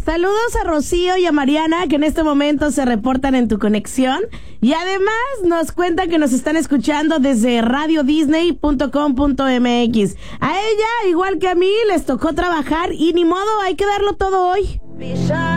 Saludos a Rocío y a Mariana, que en este momento se reportan en tu conexión. Y además nos cuentan que nos están escuchando desde radiodisney.com.mx. A ella, igual que a mí, les tocó trabajar y ni modo, hay que darlo todo hoy.